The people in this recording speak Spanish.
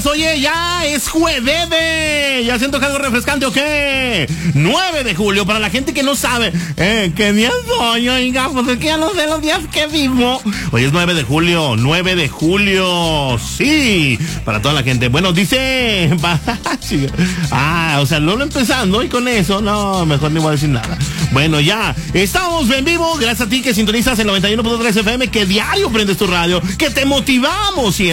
días. Oye, ya es jueves. ¿Ya siento que algo refrescante o qué? 9 de julio, para la gente que no sabe. ¿Qué día soy? Oiga, pues es que ya no sé los días que vivo. Hoy es 9 de julio, 9 de julio. Sí, para toda la gente. Bueno, dice... o sea, Lolo empezando y con eso, no, mejor ni voy a decir nada. Bueno, ya, estamos en vivo. Gracias a ti que sintonizas el 91.3 FM, que diario prendes tu radio, que te motivamos siempre.